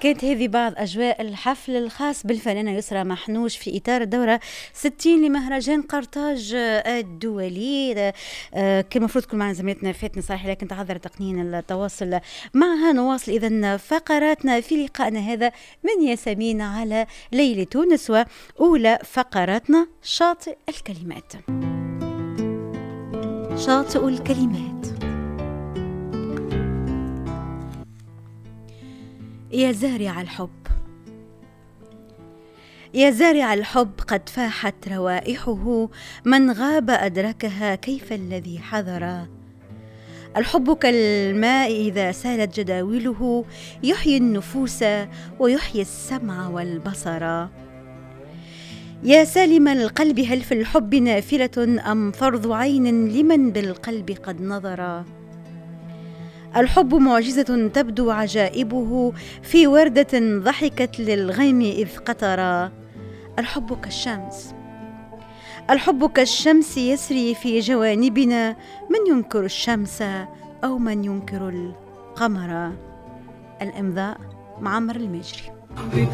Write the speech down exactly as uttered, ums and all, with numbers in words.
كانت هذه بعض أجواء الحفل الخاص بالفنانة يسرى محنوش في إطار الدورة ستين لمهرجان قرطاج الدولي. كان المفروض تكون معنا زميلتنا فاتنة صالح، لكن تعذر تقنين التواصل معها. نواصل إذن فقراتنا في لقائنا هذا من ياسمين على ليلة تونس، وأولى فقراتنا شاطئ الكلمات. شاطئ الكلمات. يا زارع الحب، يا زارع الحب، قد فاحت روائحه، من غاب أدركها، كيف الذي حذر. الحب كالماء إذا سالت جداوله، يحيي النفوس ويحيي السمع والبصر. يا سالم القلب، هل في الحب نافلة أم فرض عين لمن بالقلب قد نظر. الحب معجزة تبدو عجائبه في وردة ضحكت للغيم إذ قطر. الحب كالشمس، الحب كالشمس يسري في جوانبنا، من ينكر الشمس أو من ينكر القمر. الإمضاء معمر المجري.